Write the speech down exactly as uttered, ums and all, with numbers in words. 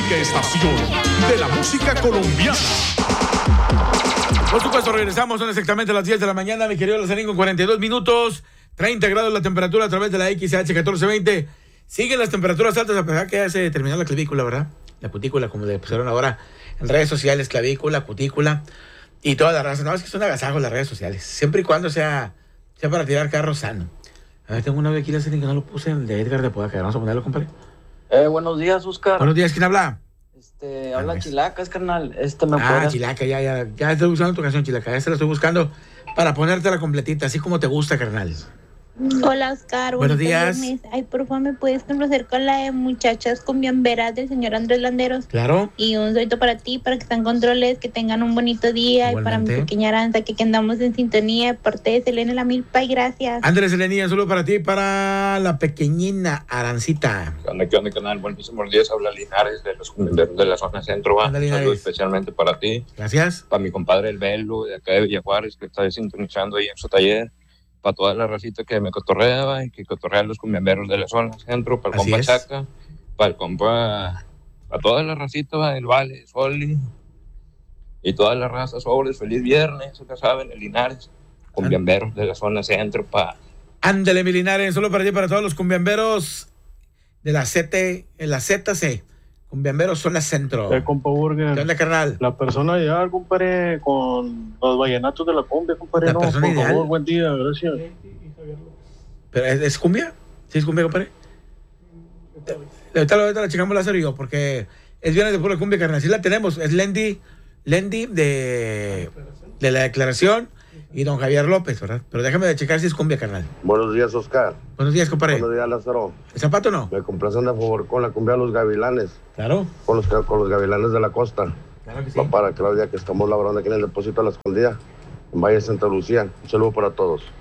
única estación de la música colombiana. Por supuesto, regresamos, son exactamente las diez de la mañana, mi querido Lazarín, con cuarenta y dos minutos, treinta grados la temperatura a través de la X H catorce veinte. Siguen las temperaturas altas a pesar que ya se terminó la clavícula, ¿verdad? La cutícula, como le pusieron ahora en redes sociales, clavícula, cutícula y toda la raza. No, es que son agasajos las redes sociales, siempre y cuando sea, sea para tirar carro sano. A ver, tengo una vez aquí, Lazarín, que no lo puse, el de Edgar de Podaca. Vamos a ponerlo, compadre. Eh, buenos días, Oscar. Buenos días, ¿quién habla? Este, habla ah, Chilacas, carnal. Este, me Ah, podrás... Chilaca, ya, ya, ya estoy buscando tu canción, Chilaca. Ya se la estoy buscando para ponértela completita, así como te gusta, carnal. Hola, Oscar. Buenos días. Viernes. Ay, por favor, ¿me puedes conocer con la de muchachas cumbiamberas del señor Andrés Landeros? Claro. Y un solito para ti, para que estén controles, que tengan un bonito día. Igualmente. Y para mi pequeña Aranza, que, que andamos en sintonía. De parte de Selena La Milpa, y gracias. Andrés, Selena, solo para ti y para la pequeñina Arancita. ¿Qué onda, qué onda, canal? Buenísimos días. Habla Linares de los cumbiamberos de la zona centro. Va. Un saludo especialmente para ti. Gracias. Para mi compadre El Velo, de acá de Villajuárez, que está sintonizando ahí en su taller. Para toda la racita que me cotorreaba y que cotorrea los cumbiamberos de la zona centro, para el compa Chaca, para el compa, para toda la racita, el Vale, Soli y todas las razas sobres. Feliz viernes, ya saben, el Linares, cumbiamberos de la zona centro. Pa. Ándale, mi Linares, solo para ti, para todos los cumbiamberos de la Z T, en la Z C. Cumbiamberos zona centro. Eh, compa Burger. ¿Qué onda, carnal? La persona ideal, compadre, con los vallenatos de la cumbia, compadre. La no, persona por ideal. favor, buen día, gracias. ¿Pero es, es cumbia? ¿Sí es cumbia, compadre? Ahorita, ahorita la checamos Lázaro y yo, porque es viernes de pura cumbia, carnal. Sí la tenemos. Es Lendy, Lendy de, de la declaración y don Javier López, ¿verdad? Pero déjame de checar si es cumbia, carnal. Buenos días, Oscar. Buenos días, compadre. Buenos días, Lázaro. ¿El zapato no? Me complacen de favor con la cumbia de los gavilanes. Claro. Con los, con los gavilanes de la costa. Claro que sí. Va para Claudia, que estamos laborando aquí en el depósito de la Escondida, en Valle de Santa Lucía. Un saludo para todos.